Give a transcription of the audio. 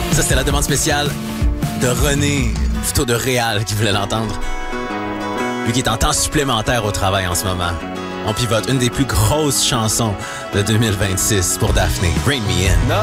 Ça, c'était la demande spéciale de René, plutôt de Réal, qui voulait l'entendre. Lui qui est en temps supplémentaire au travail en ce moment. On pivote une des plus grosses chansons de 2026 pour Daphné. Bring Me In.